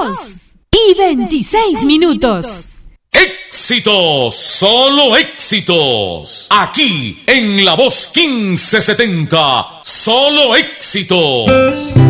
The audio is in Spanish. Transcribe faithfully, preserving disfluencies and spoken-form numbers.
dos y veintiséis minutos. Éxitos, solo éxitos. Aquí en La Voz quince setenta, solo éxitos.